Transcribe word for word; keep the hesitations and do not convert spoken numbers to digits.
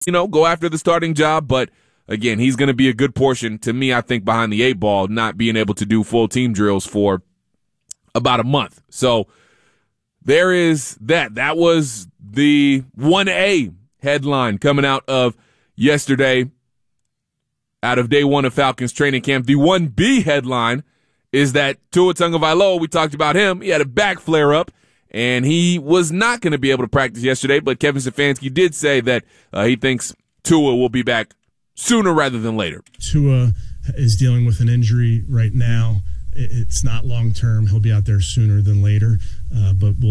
you know, go after the starting job. But, again, he's going to be a good portion, to me, I think, behind the eight ball, not being able to do full team drills for about a month. So there is that. That was the one A headline coming out of yesterday, out of day one of Falcons training camp. The one B headline is that Tua Tagovailoa, we talked about him, he had a back flare-up, and he was not going to be able to practice yesterday, but Kevin Stefanski did say that uh, he thinks Tua will be back sooner rather than later. Tua is dealing with an injury right now. It's not long-term. He'll be out there sooner than later, uh, but we'll